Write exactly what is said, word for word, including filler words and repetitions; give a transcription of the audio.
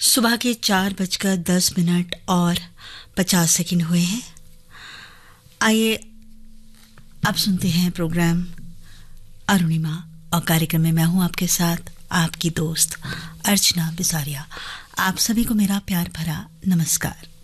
सुबह के चार बजकर दस मिनट और पचास सेकंड हुए हैं। आइए अब सुनते हैं प्रोग्राम अरुणिमा, और कार्यक्रम में मैं हूं आपके साथ आपकी दोस्त अर्चना बिसारिया। आप सभी को मेरा प्यार भरा नमस्कार।